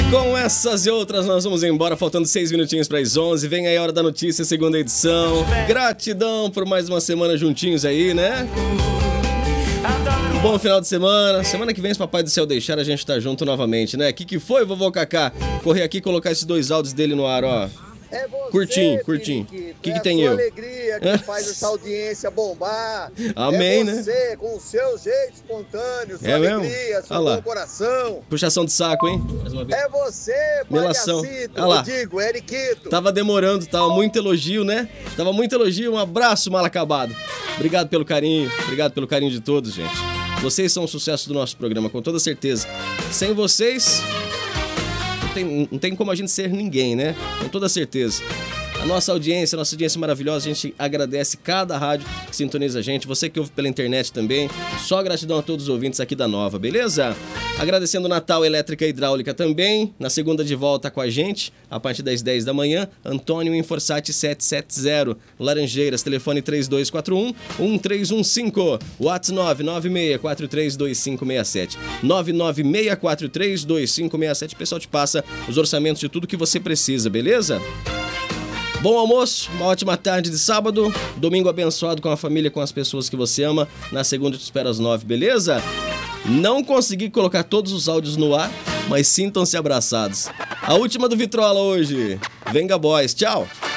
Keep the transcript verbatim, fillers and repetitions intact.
Com essas e outras, nós vamos embora, faltando seis minutinhos para as onze. Vem aí a Hora da Notícia, segunda edição. Gratidão por mais uma semana juntinhos aí, né? Um bom final de semana. Semana que vem, se Papai do Céu deixar, a gente tá junto novamente, né? Que que foi, vovô Cacá? Correr aqui e colocar esses dois áudios dele no ar, ó. É você, curtinho, curtinho. O que, que tem eu? É a sua alegria que faz essa audiência bombar. Amém, é né? você, com o seu jeito espontâneo, sua é alegria, mesmo? seu bom coração. Puxação de saco, hein? É você, Melação. palhacito, eu digo, Eriquito. Tava demorando, tava muito elogio, né? Tava muito elogio, um abraço mal acabado. Obrigado pelo carinho, obrigado pelo carinho de todos, gente. Vocês são o sucesso do nosso programa, com toda certeza. Sem vocês... Não tem, não tem como a gente ser ninguém, né? Com toda certeza. A nossa audiência, a nossa audiência maravilhosa, a gente agradece cada rádio que sintoniza a gente, você que ouve pela internet também. Só gratidão a todos os ouvintes aqui da Nova, beleza? Agradecendo o Natal Elétrica e Hidráulica também, na segunda de volta com a gente, a partir das dez da manhã, Antônio Inforsati setecentos e setenta, Laranjeiras, telefone três dois quatro um, um três um cinco, WhatsApp nove nove seis quatro três dois cinco seis sete, nove nove seis quatro três dois cinco seis sete, o pessoal te passa os orçamentos de tudo que você precisa, beleza? Bom almoço, uma ótima tarde de sábado, domingo abençoado com a família, com as pessoas que você ama. Na segunda eu te espero às nove, beleza? Não consegui colocar todos os áudios no ar, mas sintam-se abraçados. A última do Vitrola hoje. Venga, boys. Tchau.